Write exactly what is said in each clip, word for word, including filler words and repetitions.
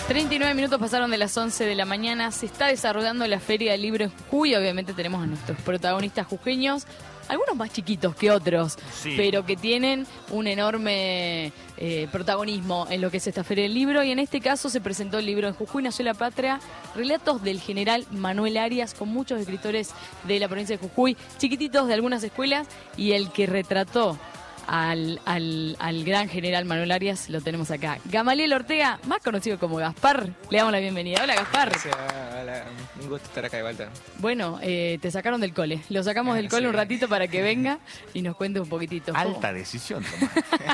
treinta y nueve minutos pasaron de las once de la mañana. Se está desarrollando la Feria del Libro en Jujuy. Obviamente tenemos a nuestros protagonistas jujeños, algunos más chiquitos que otros, sí, pero que tienen un enorme eh, protagonismo en lo que es esta Feria del Libro. Y en este caso se presentó el libro En Jujuy nació la patria, relatos del general Manuel Arias, con muchos escritores de la provincia de Jujuy, chiquititos de algunas escuelas, y el que retrató Al, al, al gran general Manuel Arias lo tenemos acá. Gamaliel Ortega, más conocido como Gaspar, le damos la bienvenida. Hola, Gaspar. Gracias, hola. Un gusto estar acá de vuelta. Bueno, eh, te sacaron del cole. Lo sacamos del cole sí. un ratito para que venga y nos cuente un poquitito. Alta ¿Cómo? decisión, Tomás.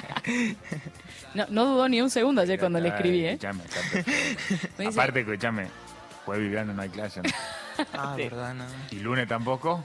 no, no dudó ni un segundo ayer cuando le escribí, ¿eh? Escuchame, dice... Aparte, escuchame, jueves y viernes no hay clase, ¿no? Ah, sí. verdad, no. ¿Y lunes tampoco?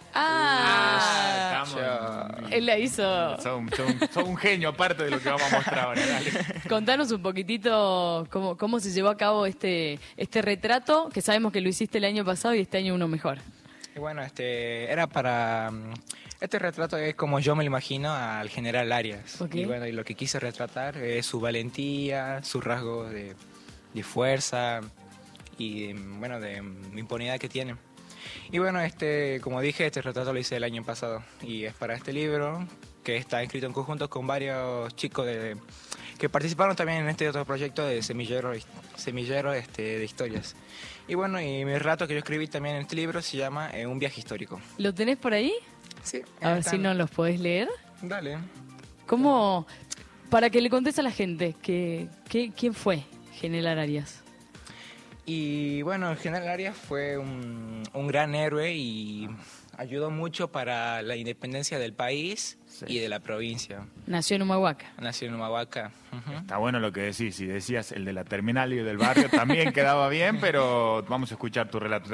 Ah, ah estamos... Él la hizo. Son, son, son un genio aparte de lo que vamos a mostrar ahora, dale. Contanos un poquitito cómo, cómo se llevó a cabo este, este retrato, que sabemos que lo hiciste el año pasado y este año uno mejor. Y bueno, este era para... Este retrato es como yo me lo imagino al general Arias. Okay. Y bueno, y lo que quise retratar es su valentía, sus rasgos de, de fuerza y bueno, de impunidad que tiene. Y bueno, este, como dije, este retrato lo hice el año pasado y es para este libro que está escrito en conjunto con varios chicos de, que participaron también en este otro proyecto de semillero, semillero este, de historias. Y bueno, y mi relato que yo escribí también en este libro se llama eh, Un viaje histórico. ¿Lo tenés por ahí? Sí. A ver si nos los podés leer. Dale. ¿Cómo? Para que le contes a la gente, que, que, ¿quién fue General Arias? Y bueno, el general Arias fue un, un gran héroe y ayudó mucho para la independencia del país sí. y de la provincia. Nació en Humahuaca. Nació en Humahuaca. Uh-huh. Está bueno lo que decís. Si decías el de la terminal y el del barrio también quedaba bien, pero vamos a escuchar tu relato.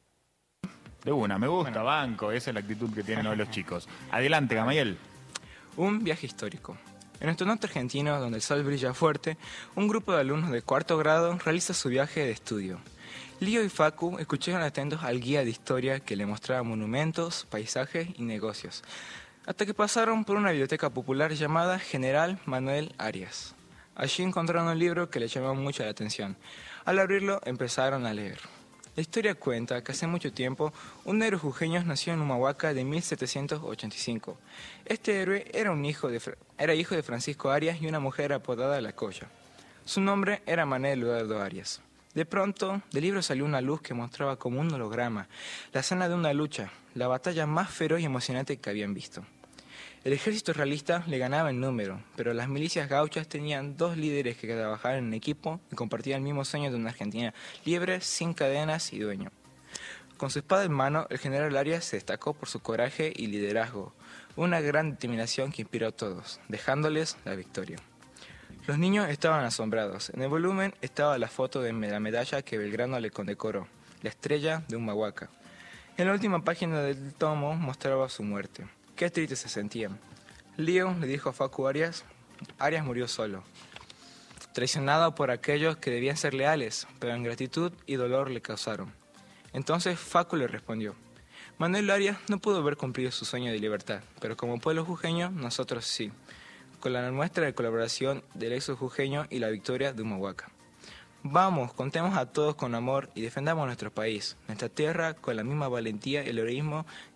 De una, me gusta, bueno. banco. Esa es la actitud que tienen hoy los chicos. Adelante, Gamaliel. Un viaje histórico. En nuestro norte argentino, donde el sol brilla fuerte, un grupo de alumnos de cuarto grado realiza su viaje de estudio. Lío y Facu escucharon atentos al guía de historia que le mostraba monumentos, paisajes y negocios, hasta que pasaron por una biblioteca popular llamada General Manuel Arias. Allí encontraron un libro que les llamó mucho la atención. Al abrirlo, empezaron a leer. La historia cuenta que hace mucho tiempo un héroe jujeño nació en Humahuaca de mil setecientos ochenta y cinco. Este héroe era, un hijo de, era hijo de Francisco Arias y una mujer apodada La Colla. Su nombre era Manuel Eduardo Arias. De pronto, del libro salió una luz que mostraba como un holograma la escena de una lucha, la batalla más feroz y emocionante que habían visto. El ejército realista le ganaba en número, pero las milicias gauchas tenían dos líderes que trabajaban en equipo y compartían el mismo sueño de una Argentina libre, sin cadenas y dueño. Con su espada en mano, el general Arias se destacó por su coraje y liderazgo, una gran determinación que inspiró a todos, dejándoles la victoria. Los niños estaban asombrados. En el volumen estaba la foto de la medalla que Belgrano le condecoró, la estrella de Humahuaca. En la última página del tomo mostraba su muerte. Qué triste se sentían. Lío le dijo a Facu Arias, Arias murió solo, traicionado por aquellos que debían ser leales, pero ingratitud y dolor le causaron. Entonces Facu le respondió, Manuel Arias no pudo ver cumplido su sueño de libertad, pero como pueblo jujeño, nosotros sí, con la muestra de colaboración del éxodo jujeño y la victoria de Humahuaca. Vamos, contemos a todos con amor y defendamos nuestro país, nuestra tierra, con la misma valentía y el heroísmo